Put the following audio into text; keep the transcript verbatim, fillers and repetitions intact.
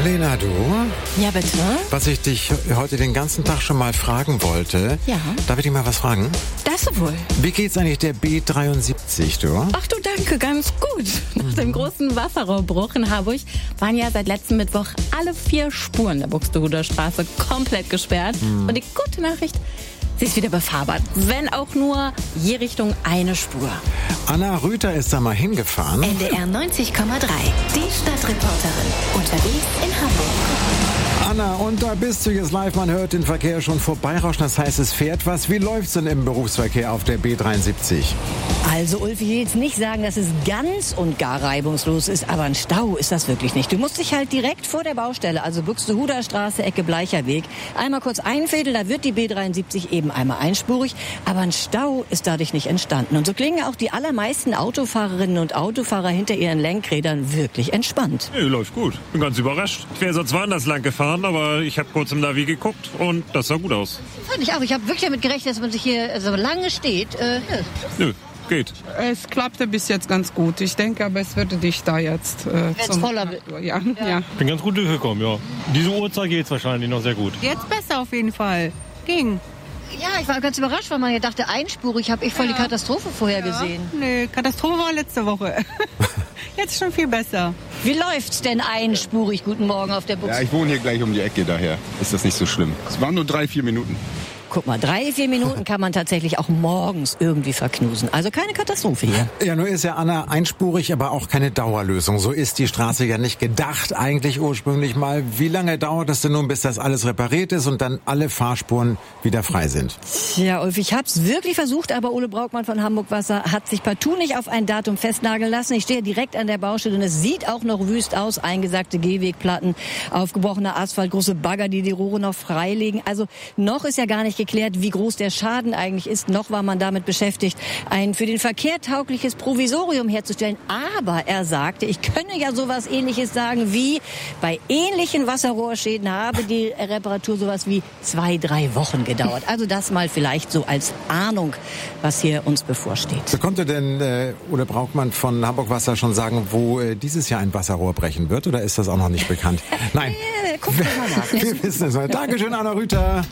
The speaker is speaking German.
Lena, du? Ja, bitte? Was ich dich heute den ganzen Tag schon mal fragen wollte. Ja. Darf ich dich mal was fragen? Das wohl. Wie geht's eigentlich der B dreiundsiebzig, du? Ach du, danke, ganz gut. Nach dem großen Wasserrohrbruch in Harburg waren ja seit letztem Mittwoch alle vier Spuren der Buxtehuder Straße komplett gesperrt. Hm. Und die gute Nachricht, sie ist wieder befahrbart. Wenn auch nur je Richtung eine Spur. Anna Rüther ist da mal hingefahren. N D R neunzig Komma drei, die Stadtreporterin. Unterwegs in Hamburg. Anna, und da bist du jetzt live. Man hört den Verkehr schon vorbeirauschen. Das heißt, es fährt was. Wie läuft's denn im Berufsverkehr auf der B dreiundsiebzig? Also, Ulf, ich will jetzt nicht sagen, dass es ganz und gar reibungslos ist, aber ein Stau ist das wirklich nicht. Du musst dich halt direkt vor der Baustelle, also Buxtehuder Straße, Ecke Bleicherweg, einmal kurz einfädeln, da wird die B dreiundsiebzig eben einmal einspurig, aber ein Stau ist dadurch nicht entstanden. Und so klingen auch die allermeisten Autofahrerinnen und Autofahrer hinter ihren Lenkrädern wirklich entspannt. Nee, läuft gut. Bin ganz überrascht. Ich wäre sonst woanders lang gefahren, aber ich habe kurz im Navi geguckt und das sah gut aus. Fand ich auch. Ich habe wirklich damit gerechnet, dass man sich hier so lange steht. Äh, Nö. Geht. Es klappte bis jetzt ganz gut. Ich denke, aber es wird dichter jetzt. Äh, jetzt voller. Ja, ja. ja. Bin ganz gut durchgekommen, ja. Diese Uhrzeit geht es wahrscheinlich noch sehr gut. Jetzt besser auf jeden Fall. Ging. Ja, ich war ganz überrascht, weil man ja dachte, einspurig habe ich voll ja. die Katastrophe vorher ja. gesehen. Nee, Katastrophe war letzte Woche. Jetzt schon viel besser. Wie läuft's denn einspurig? Guten Morgen auf der Buchse. Ja, ich wohne hier gleich um die Ecke, daher ist das nicht so schlimm. Es waren nur drei, vier Minuten. Guck mal, drei, vier Minuten kann man tatsächlich auch morgens irgendwie verknusen. Also keine Katastrophe hier. Ja, nur ist ja, Anna, einspurig, aber auch keine Dauerlösung. So ist die Straße ja nicht gedacht, eigentlich ursprünglich mal. Wie lange dauert es denn nun, bis das alles repariert ist und dann alle Fahrspuren wieder frei sind? Ja, Ulf, ich hab's wirklich versucht, aber Ole Braukmann von Hamburg Wasser hat sich partout nicht auf ein Datum festnageln lassen. Ich stehe direkt an der Baustelle und es sieht auch noch wüst aus. Eingesackte Gehwegplatten, aufgebrochener Asphalt, große Bagger, die die Rohre noch freilegen. Also noch ist ja gar nicht geklärt, wie groß der Schaden eigentlich ist. Noch war man damit beschäftigt, ein für den Verkehr taugliches Provisorium herzustellen. Aber er sagte, ich könne ja sowas Ähnliches sagen wie, bei ähnlichen Wasserrohrschäden habe die Reparatur sowas wie zwei, drei Wochen gedauert. Also das mal vielleicht so als Ahnung, was hier uns bevorsteht. Konnte denn äh, Ole Braukmann von Hamburg Wasser schon sagen, wo äh, dieses Jahr ein Wasserrohr brechen wird? Oder ist das auch noch nicht bekannt? Nein. Guck mal nach. Wir wissen es mal. Dankeschön, Anna Rüther.